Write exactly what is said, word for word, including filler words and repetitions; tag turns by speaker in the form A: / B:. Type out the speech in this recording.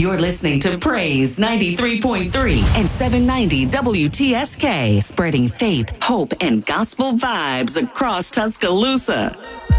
A: You're listening to Praise ninety-three point three and seven ninety W T S K, spreading faith, hope, and gospel vibes across Tuscaloosa.